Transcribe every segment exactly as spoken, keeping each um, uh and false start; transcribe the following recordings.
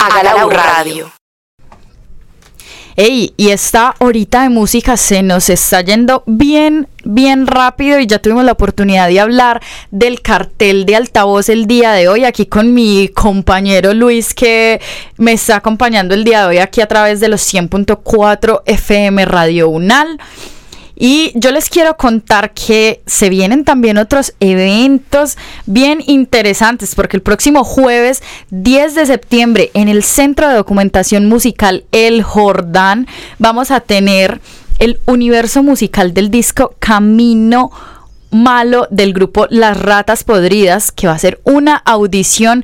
Hágala U Radio. Ey, y esta horita de música se nos está yendo bien, bien rápido y ya tuvimos la oportunidad de hablar del cartel de Altavoz el día de hoy aquí con mi compañero Luis, que me está acompañando el día de hoy aquí a través de los cien punto cuatro F M Radio Unal. Y yo les quiero contar que se vienen también otros eventos bien interesantes, porque el próximo jueves diez de septiembre en el Centro de Documentación Musical El Jordán vamos a tener el universo musical del disco Camino Malo del grupo Las Ratas Podridas, que va a ser una audición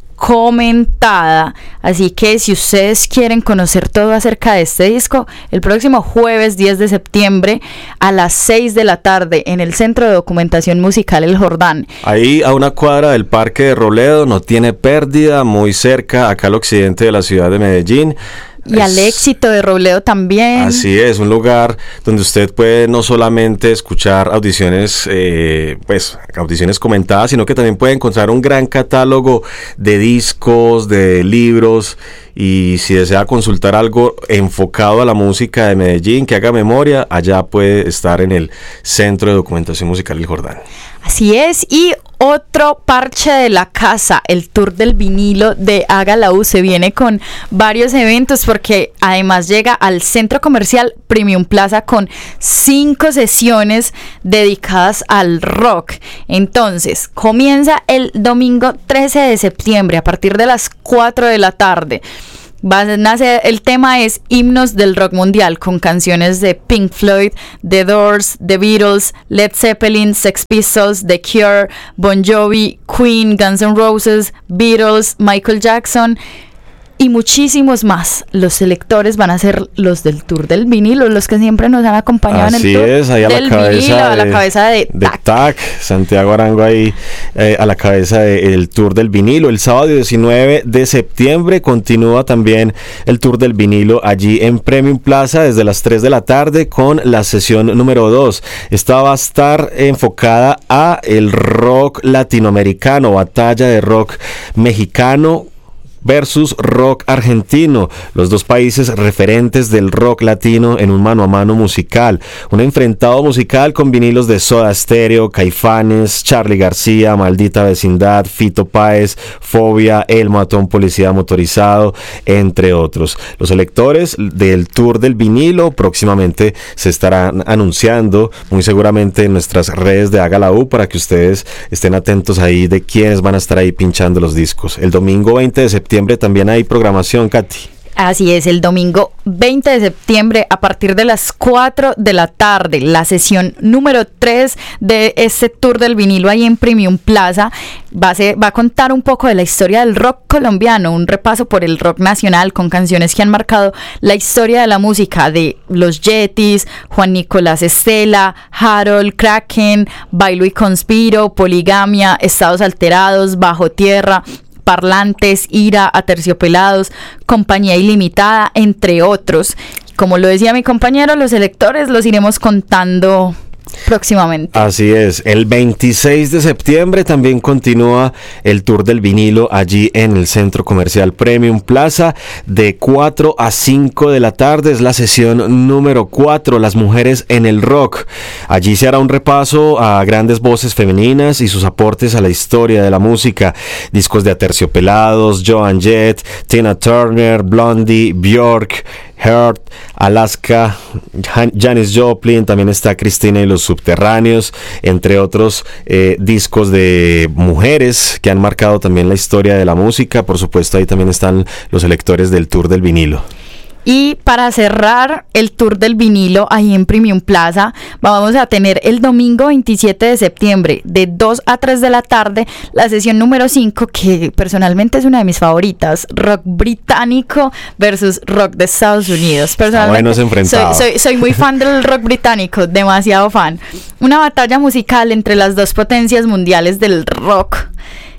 comentada. Así que si ustedes quieren conocer todo acerca de este disco, el próximo jueves diez de septiembre a las seis de la tarde en el Centro de Documentación Musical El Jordán. Ahí a una cuadra del Parque de Robledo, no tiene pérdida, muy cerca, acá al occidente de la ciudad de Medellín. Y al éxito de Robledo también. Así es, un lugar donde usted puede no solamente escuchar audiciones, eh, pues audiciones comentadas, sino que también puede encontrar un gran catálogo de discos, de libros. Y si desea consultar algo enfocado a la música de Medellín, que haga memoria, allá puede estar en el Centro de Documentación Musical El Jordán. Así es, y otro parche de la casa, el Tour del Vinilo de Hágala U, se viene con varios eventos porque además llega al Centro Comercial Premium Plaza con cinco sesiones dedicadas al rock. Entonces, comienza el domingo trece de septiembre a partir de las cuatro de la tarde. Va a nacer, el tema es himnos del rock mundial con canciones de Pink Floyd, The Doors, The Beatles, Led Zeppelin, Sex Pistols, The Cure, Bon Jovi, Queen, Guns N' Roses, Beatles, Michael Jackson y muchísimos más. Los selectores van a ser los del Tour del Vinilo, los que siempre nos han acompañado Así en el Tour es, ahí a del la cabeza Vinilo, de, a la cabeza de, de T A C. T A C, Santiago Arango ahí eh, a la cabeza del Tour del Vinilo. El sábado diecinueve de septiembre continúa también el Tour del Vinilo allí en Premium Plaza desde las tres de la tarde con la sesión número dos. Esta va a estar enfocada a el rock latinoamericano, batalla de rock mexicano versus rock argentino, los dos países referentes del rock latino en un mano a mano musical, un enfrentado musical con vinilos de Soda Stereo, Caifanes, Charly García, Maldita Vecindad, Fito Páez, Fobia, El Matón Policía Motorizado, entre otros. Los electores del Tour del Vinilo próximamente se estarán anunciando, muy seguramente en nuestras redes de Hágala U, para que ustedes estén atentos ahí de quiénes van a estar ahí pinchando los discos. El domingo veinte de septiembre también hay programación, Katy. Así es, el domingo veinte de septiembre a partir de las cuatro de la tarde, la sesión número tres de este Tour del Vinilo ahí en Premium Plaza va a, ser, va a contar un poco de la historia del rock colombiano, un repaso por el rock nacional con canciones que han marcado la historia de la música de Los Yetis, Juan Nicolás Estela, Harold, Kraken, Bailo y Conspiro, Poligamia, Estados Alterados, Bajo Tierra, Parlantes, Ira, Aterciopelados, Compañía Ilimitada, entre otros. Como lo decía mi compañero, los electores los iremos contando próximamente. Así es, el veintiséis de septiembre también continúa el Tour del Vinilo allí en el Centro Comercial Premium Plaza de cuatro a cinco de la tarde, es la sesión número cuatro, las mujeres en el rock. Allí se hará un repaso a grandes voces femeninas y sus aportes a la historia de la música, discos de Aterciopelados, Joan Jett, Tina Turner, Blondie, Björk, Heart, Alaska, Janis Joplin, también está Cristina y los Subterráneos, entre otros eh, discos de mujeres que han marcado también la historia de la música. Por supuesto, ahí también están los electores del Tour del Vinilo. Y para cerrar el Tour del Vinilo ahí en Premium Plaza, vamos a tener el domingo veintisiete de septiembre de dos a tres de la tarde la sesión número cinco, que personalmente es una de mis favoritas, rock británico versus rock de Estados Unidos. Personalmente soy, soy, soy muy fan del rock británico, demasiado fan. Una batalla musical entre las dos potencias mundiales del rock.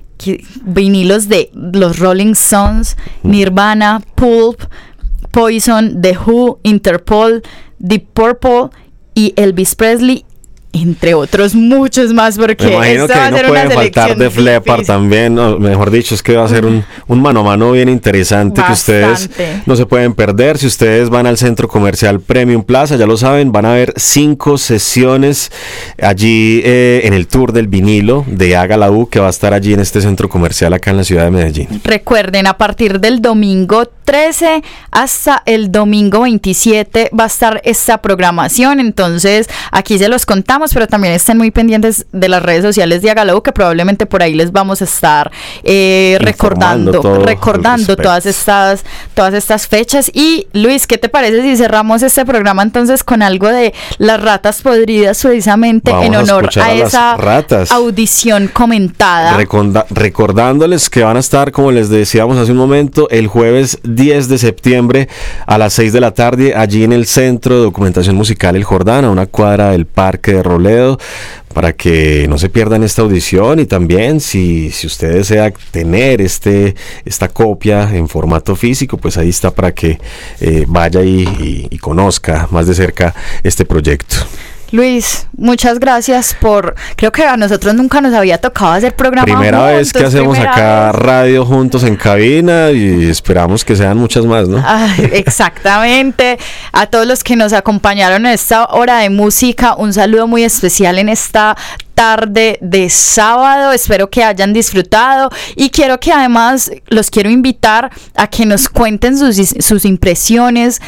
Vinilos de los Rolling Stones, Nirvana, Pulp, Poison, The Who, Interpol, Deep Purple y Elvis Presley, entre otros muchos más, porque me imagino esta que va a no ser una pueden faltar selección de Flepar difícil. también, no, mejor dicho, es que va a ser un, un mano a mano bien interesante. Bastante. Que ustedes no se pueden perder. Si ustedes van al Centro Comercial Premium Plaza, ya lo saben, van a ver cinco sesiones allí eh, en el Tour del Vinilo de Haga la U, que va a estar allí en este centro comercial acá en la ciudad de Medellín. Recuerden, a partir del domingo trece hasta el domingo veintisiete va a estar esta programación, entonces aquí se los contamos, pero también estén muy pendientes de las redes sociales de Haga la U, que probablemente por ahí les vamos a estar eh, recordando, recordando todas estas, todas estas fechas. Y Luis, ¿qué te parece si cerramos este programa entonces con algo de Las Ratas Podridas, precisamente vamos en honor a, a esa ratas. audición comentada? Recorda- recordándoles que van a estar, como les decíamos hace un momento, el jueves diez de septiembre a las seis de la tarde allí en el Centro de Documentación Musical El Jordán, a una cuadra del Parque de Robledo, para que no se pierdan esta audición. Y también si, si usted desea tener este, esta copia en formato físico, pues ahí está para que eh, vaya y, y, y conozca más de cerca este proyecto. Luis, muchas gracias por, creo que a nosotros nunca nos había tocado hacer programa Primera juntos, vez que hacemos acá vez. radio juntos en cabina, y esperamos que sean muchas más, ¿no? Ay, exactamente. A todos los que nos acompañaron en esta hora de música, un saludo muy especial en esta tarde de sábado. Espero que hayan disfrutado y quiero que además los quiero invitar a que nos cuenten sus, sus impresiones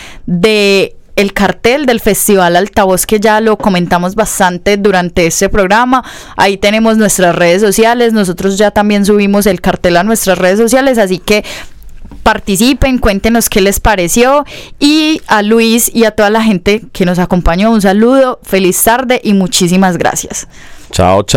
de el cartel del Festival Altavoz, que ya lo comentamos bastante durante este programa. Ahí tenemos nuestras redes sociales, nosotros ya también subimos el cartel a nuestras redes sociales, así que participen, cuéntenos qué les pareció. Y a Luis y a toda la gente que nos acompañó, un saludo, feliz tarde y muchísimas gracias. Chao, chao.